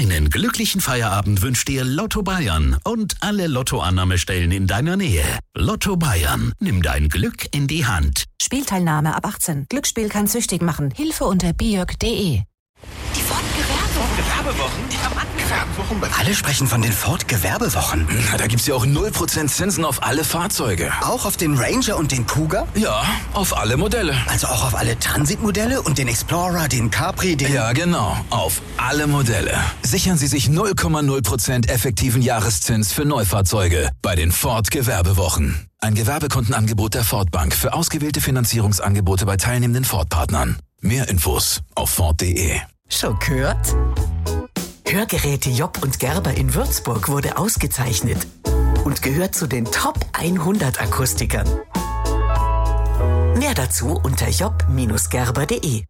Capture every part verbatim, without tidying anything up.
Einen glücklichen Feierabend wünscht dir Lotto Bayern und alle Lottoannahmestellen in deiner Nähe. Lotto Bayern, nimm dein Glück in die Hand. Spielteilnahme ab achtzehn. Glücksspiel kann süchtig machen. Hilfe unter biog punkt de. Die Ford Gewerbewochen. Die haben Gewerbewochen. Alle sprechen von den Ford Gewerbewochen. Na, da gibt's ja auch null Prozent Zinsen auf alle Fahrzeuge. Auch auf den Ranger und den Kuga? Ja, auf alle Modelle. Also auch auf alle Transitmodelle und den Explorer, den Capri, den... Ja, genau. Auf alle Modelle. Sichern Sie sich null Komma null Prozent effektiven Jahreszins für Neufahrzeuge bei den Ford Gewerbewochen. Ein Gewerbekundenangebot der Ford Bank für ausgewählte Finanzierungsangebote bei teilnehmenden Ford-Partnern. Mehr Infos auf ford punkt de. Schon gehört? Hörgeräte Job und Gerber in Würzburg wurde ausgezeichnet und gehört zu den Top hundert Akustikern. Mehr dazu unter job Bindestrich gerber punkt de.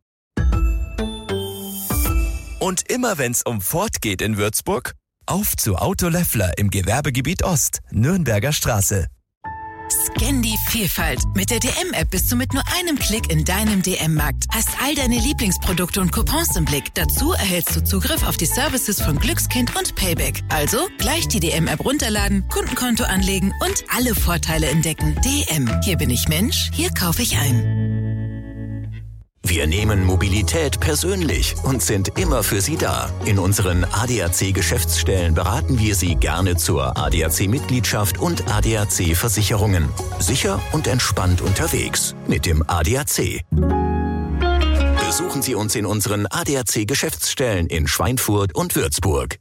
Und immer wenn's um Ford geht in Würzburg, auf zu Auto Löffler im Gewerbegebiet Ost, Nürnberger Straße. Scan die Vielfalt. Mit der D M-App bist du mit nur einem Klick in deinem D M-Markt. Hast all deine Lieblingsprodukte und Coupons im Blick. Dazu erhältst du Zugriff auf die Services von Glückskind und Payback. Also gleich die D M-App runterladen, Kundenkonto anlegen und alle Vorteile entdecken. D M. Hier bin ich Mensch, hier kaufe ich ein. Wir nehmen Mobilität persönlich und sind immer für Sie da. In unseren A D A C-Geschäftsstellen beraten wir Sie gerne zur A D A C-Mitgliedschaft und A D A C-Versicherungen. Sicher und entspannt unterwegs mit dem A D A C. Besuchen Sie uns in unseren A D A C-Geschäftsstellen in Schweinfurt und Würzburg.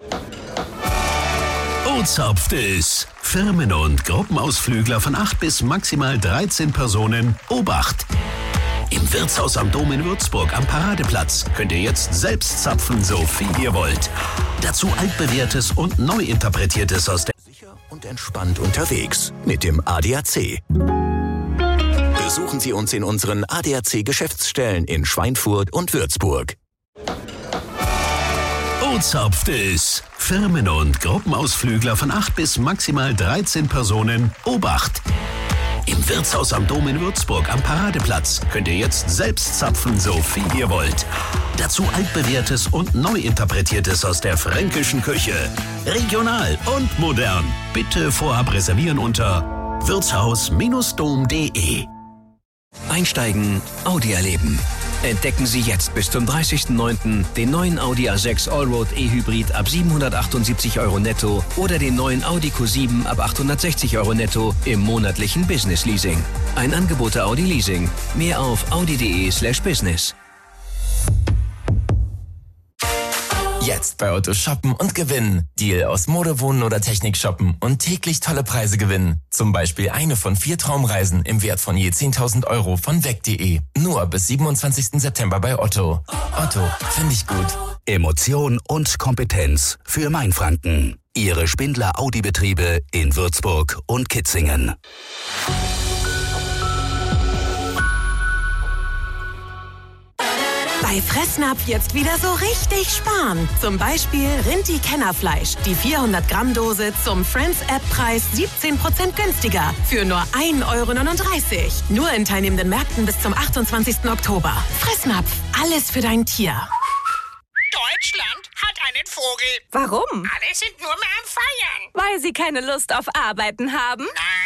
O-Zapft es. Firmen- und Gruppenausflügler von acht bis maximal dreizehn Personen. Obacht! Im Wirtshaus am Dom in Würzburg am Paradeplatz könnt ihr jetzt selbst zapfen, so viel ihr wollt. Dazu altbewährtes und neu interpretiertes aus der... Sicher und entspannt unterwegs mit dem A D A C. Besuchen Sie uns in unseren A D A C-Geschäftsstellen in Schweinfurt und Würzburg. O-Zapft es. Firmen- und Gruppenausflügler von acht bis maximal dreizehn Personen. Obacht! Im Wirtshaus am Dom in Würzburg am Paradeplatz könnt ihr jetzt selbst zapfen, so viel ihr wollt. Dazu altbewährtes und neu interpretiertes aus der fränkischen Küche. Regional und modern. Bitte vorab reservieren unter wirtshaus Bindestrich dom punkt de. Einsteigen, Audi erleben. Entdecken Sie jetzt bis zum dreißigsten neunten den neuen Audi A sechs Allroad E-Hybrid ab siebenhundertachtundsiebzig Euro netto oder den neuen Audi Q sieben ab achthundertsechzig Euro netto im monatlichen Business Leasing. Ein Angebot der Audi Leasing. Mehr auf audi punkt de slash business. Jetzt bei Otto shoppen und gewinnen. Deal aus Mode, Wohnen oder Technik shoppen und täglich tolle Preise gewinnen. Zum Beispiel eine von vier Traumreisen im Wert von je zehntausend Euro von weg punkt de. Nur bis siebenundzwanzigsten September bei Otto. Otto, finde ich gut. Emotion und Kompetenz für Mainfranken. Ihre Spindler Audi-Betriebe in Würzburg und Kitzingen. Bei Fressnapf jetzt wieder so richtig sparen. Zum Beispiel Rinti-Kennerfleisch. Die vierhundert Gramm Dose zum Friends-App-Preis siebzehn Prozent günstiger. Für nur ein Euro neununddreißig. Nur in teilnehmenden Märkten bis zum achtundzwanzigsten Oktober. Fressnapf. Alles für dein Tier. Deutschland hat einen Vogel. Warum? Alle sind nur mehr am Feiern. Weil sie keine Lust auf Arbeiten haben? Nein.